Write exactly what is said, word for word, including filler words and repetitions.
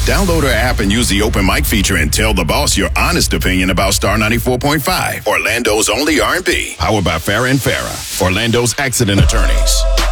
Download our app and use the open mic feature and tell the boss your honest opinion about Star ninety-four point five, Orlando's only R and B. Powered by Farrah and Farrah, Orlando's accident attorneys.